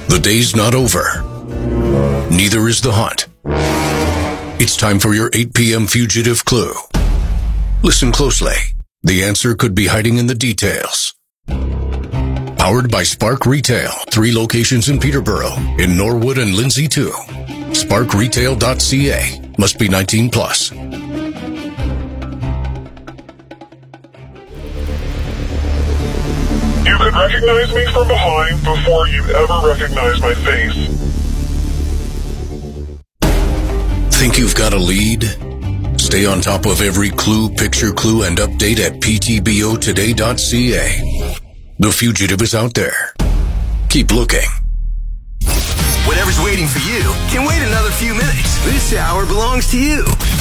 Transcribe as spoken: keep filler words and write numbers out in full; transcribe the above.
The day's not over. Neither is the hunt. It's time for your eight p.m. fugitive clue. Listen closely. The answer could be hiding in the details. Powered by Spark Retail. Three locations in Peterborough, in Norwood and Lindsay too. spark retail dot c a. Must be nineteen plus. You could recognize me from behind before you'd ever recognize my face. Think you've got a lead? Stay on top of every clue, picture, clue, and update at p t b o today dot c a. The fugitive is out there. Keep looking. Whatever's waiting for you can wait another few minutes. This hour belongs to you.